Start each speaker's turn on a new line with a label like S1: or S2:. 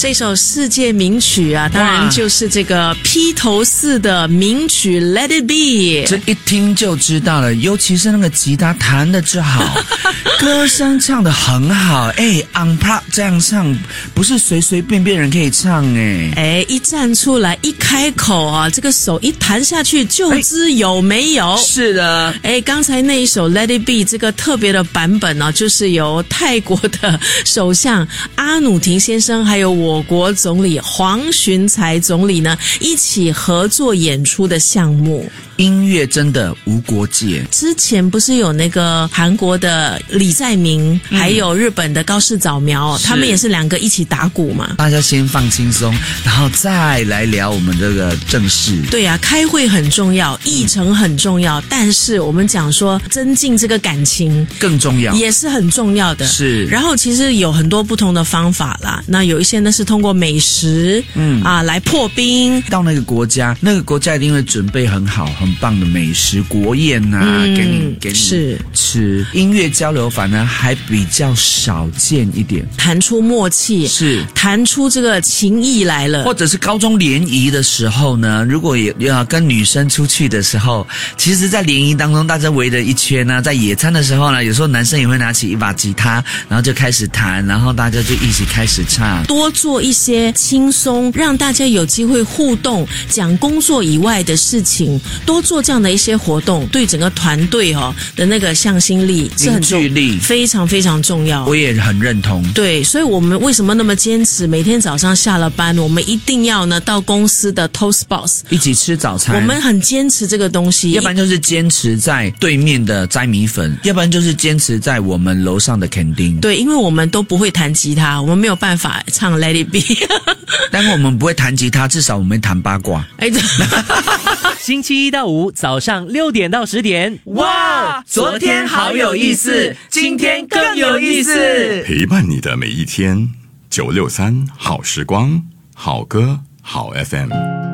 S1: 这首世界名曲啊，当然就是这个披头士的名曲 Let It Be。
S2: 这一听就知道了，尤其是那个吉他弹得之好，歌声唱得很好。unplugged 这样唱不是随随便便人可以唱。
S1: 一站出来一开口啊，这个手一弹下去就知有没有。
S2: 是的。
S1: 刚才那一首 Let It Be 这个特别的版本呢，就是由泰国的首相阿努廷先生还有我国总理黄循财总理呢一起合作演出的项目。
S2: 音乐真的无国界。
S1: 之前不是有那个韩国的李在明，还有日本的高市早苗，他们也是两个一起打鼓嘛。
S2: 大家先放轻松，然后再来聊我们这个正事。
S1: 对啊，开会很重要，议程很重要，但是我们讲说增进这个感情
S2: 更重要，
S1: 也是很重要的。
S2: 是。
S1: 然后其实有很多不同的方法啦，那有一些呢是通过美食来破冰。
S2: 到那个国家一定会准备很好很棒的美食国宴啊，给你
S1: 是
S2: 吃。音乐交流反而还比较少见一点，
S1: 弹出默契，
S2: 是
S1: 弹出这个情谊来了。
S2: 或者是高中联谊的时候呢，如果要跟女生出去的时候，其实在联谊当中大家围着一圈呢，在野餐的时候呢，有时候男生也会拿起一把吉他，然后就开始弹，然后大家就一起开始唱。多
S1: 做一些轻松，让大家有机会互动，讲工作以外的事情，多做这样的一些活动，对整个团队的那个向心力是很重要，凝聚力非常非常重要。
S2: 我也很认同。
S1: 对，所以我们为什么那么坚持每天早上下了班我们一定要呢到公司的 Toast Box
S2: 一起吃早餐。
S1: 我们很坚持这个东西，
S2: 要不然就是坚持在对面的摘米粉，要不然就是坚持在我们楼上的肯丁。
S1: 对，因为我们都不会弹吉他，我们没有办法唱 Let It Be
S2: 但我们不会弹吉他，至少我们弹八卦。
S3: 星期一到五早上6点到10点。
S2: 哇，昨天好有意思，今天更有意思。
S4: 陪伴你的每一天，963好时光，好歌好 FM。